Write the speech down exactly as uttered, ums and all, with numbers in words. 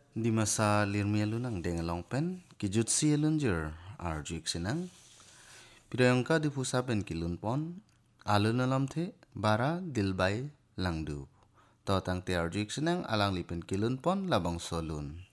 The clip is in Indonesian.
Di masa lirmialun ang dengalong pen, kijut si elunjer arjuik sinang, pidayong ka di pusapen kilunpon, alun alam the, bara dilbay langdu. Totang te arjuik sinang alang lipen kilunpon labang solun.